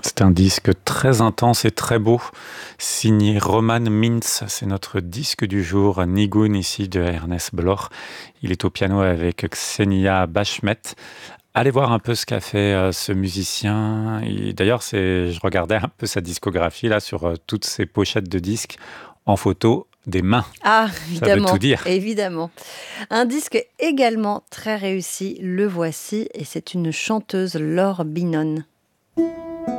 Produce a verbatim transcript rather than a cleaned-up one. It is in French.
C'est un disque très intense et très beau, signé Roman Mintz. C'est notre disque du jour, Nigun ici de Ernest Bloch. Il est au piano avec Ksenia Bashmet. Allez voir un peu ce qu'a fait euh, ce musicien. Et d'ailleurs, c'est, je regardais un peu sa discographie là sur euh, toutes ses pochettes de disques en photo des mains. Ah, Ça veut tout évidemment, dire. évidemment. Un disque également très réussi, le voici, et c'est une chanteuse, Laure Binon.